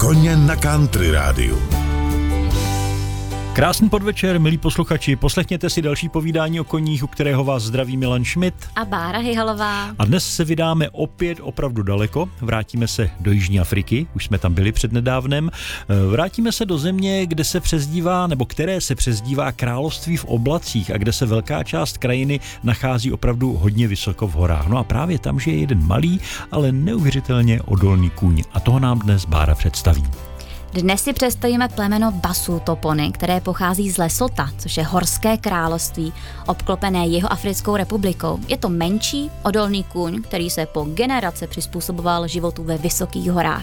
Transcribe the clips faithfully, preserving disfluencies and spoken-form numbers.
Koně na Country rádiu. Krásný podvečer, milí posluchači, poslechněte si další povídání o koních, u kterého vás zdraví Milan Schmidt a Bára Hyhalová. A dnes se vydáme opět opravdu daleko, vrátíme se do Jižní Afriky, už jsme tam byli přednedávnem, vrátíme se do země, kde se přezdívá, nebo které se přezdívá Království v oblacích a kde se velká část krajiny nachází opravdu hodně vysoko v horách. No a právě tam žije jeden malý, ale neuvěřitelně odolný kůň a toho nám dnes Bára představí. Dnes si představíme plemeno Basotopony, které pochází z Lesota, což je horské království obklopené Jihoafrickou republikou. Je to menší, odolný kůň, který se po generace přizpůsoboval životu ve vysokých horách.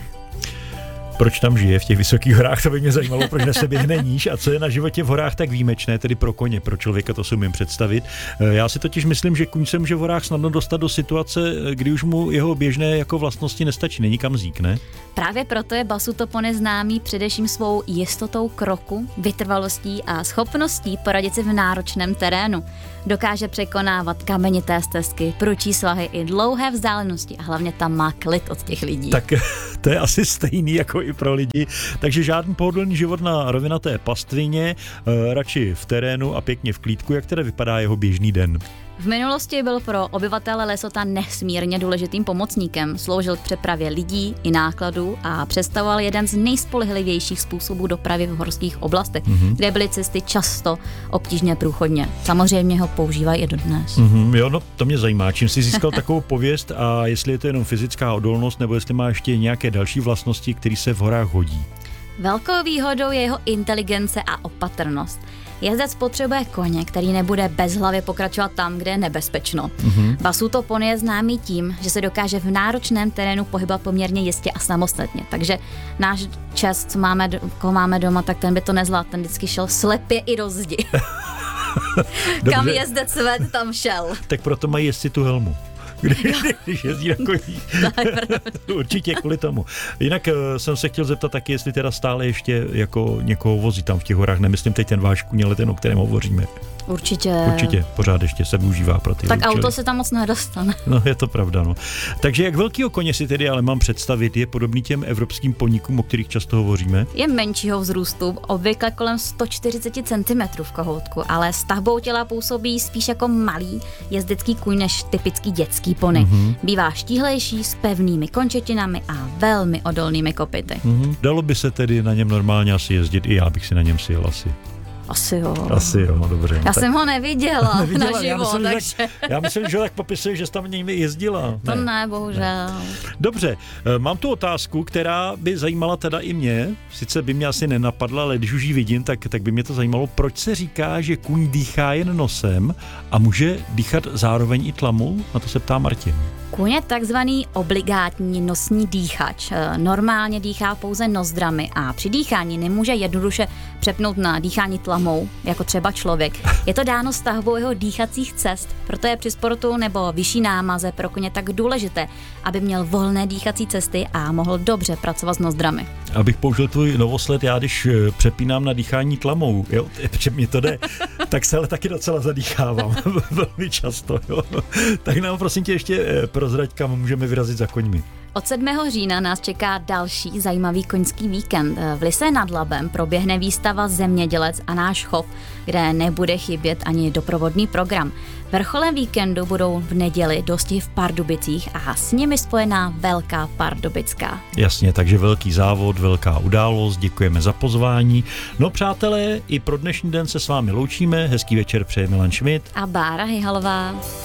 Proč tam žije v těch vysokých horách, to by mě zajímalo, proč neseběhne níž a co je na životě v horách tak výjimečné, tedy pro koně, pro člověka to si umím představit. Já si totiž myslím, že kůň se může v horách snadno dostat do situace, kdy už mu jeho běžné jako vlastnosti nestačí, není kam zík, ne? Právě proto je Basotopony známý především svou jistotou kroku, vytrvalostí a schopností poradit si v náročném terénu. Dokáže překonávat kamenité stezky, prudčí svahy i dlouhé vzdálenosti a hlavně tam má klid od těch lidí. Tak to je asi stejný jako i pro lidi, takže žádný pohodlný život na rovinaté pastvině, radši v terénu a pěkně v klídku, jak teda vypadá jeho běžný den. V minulosti byl pro obyvatele Lesota nesmírně důležitým pomocníkem, sloužil k přepravě lidí i nákladů a představoval jeden z nejspolehlivějších způsobů dopravy v horských oblastech, mm-hmm. kde byly cesty často obtížně průchodně. Samozřejmě ho používají i dodnes. Mm-hmm, jo, no to mě zajímá, čím jsi získal takovou pověst a jestli je to jenom fyzická odolnost, nebo jestli má ještě nějaké další vlastnosti, které se v horách hodí. Velkou výhodou je jeho inteligence a opatrnost. Jezdec potřebuje koně, který nebude bezhlavě pokračovat tam, kde je nebezpečno. Mm-hmm. Basotopony je známý tím, že se dokáže v náročném terénu pohybovat poměrně jistě a samostatně. Takže náš čas, co máme, koho máme doma, tak ten by to nezvládl, ten vždycky šel slepě i do zdi. Kam jezdec sved, tam šel. Tak proto mají jezdci tu helmu. Když, když jezdí na koních. Určitě kvůli tomu. Jinak jsem se chtěl zeptat taky, jestli teda stále ještě jako někoho vozí tam v těch horách. Nemyslím teď ten váš kůň, ale ten, o kterém hovoříme. Určitě. Určitě, pořád ještě se využívá pro ty Tak účely. Auto se tam moc nedostane. No, je to pravda, no. Takže jak velkýho koně si tedy ale mám představit, je podobný těm evropským poníkům, o kterých často hovoříme? Je menšího vzrůstu, obvykle kolem sto čtyřicet centimetrů v kohoutku, ale stavbou těla působí spíš jako malý jezdecký kůň než typický dětský pony. Mm-hmm. Bývá štíhlejší, s pevnými končetinami a velmi odolnými kopyty. Mm-hmm. Dalo by se tedy na něm normálně asi jezdit, i já bych si na něm sjel asi. Asi jo. Asi jo, no dobře. Já tak... jsem ho neviděla, neviděla naživo, já myslím, takže... Že, já myslím, že tak popisuje, že jsi tam někdy jezdila. To ne, ne bohužel. Ne. Dobře, mám tu otázku, která by zajímala teda i mě, sice by mě asi nenapadla, ale když už ji vidím, tak, tak by mě to zajímalo, proč se říká, že kůň dýchá jen nosem a může dýchat zároveň i tlamou? Na to se ptá Martin. Kůň je takzvaný obligátní nosní dýchač. Normálně dýchá pouze nozdrami a při dýchání nemůže jednoduše přepnout na dýchání tlamou, jako třeba člověk. Je to dáno stavbou jeho dýchacích cest, proto je při sportu nebo vyšší námaze pro koně tak důležité, aby měl volné dýchací cesty a mohl dobře pracovat s nozdrami. Abych použil tvůj novosled, já když přepínám na dýchání tlamou, jo, protože mě to jde, tak se ale taky docela zadýchávám velmi často. Jo. Tak nám prosím tě ještě prozrať, kam můžeme vyrazit za koňmi. Od sedmého října nás čeká další zajímavý koňský víkend. V Lysé nad Labem proběhne výstava Zemědělec a náš chov, kde nebude chybět ani doprovodný program. Vrcholem víkendu budou v neděli dostihy v Pardubicích a s nimi spojená Velká Pardubická. Jasně, takže velký závod, velká událost, děkujeme za pozvání. No přátelé, i pro dnešní den se s vámi loučíme, hezký večer přeje Milan Schmidt a Bára Hyhalová.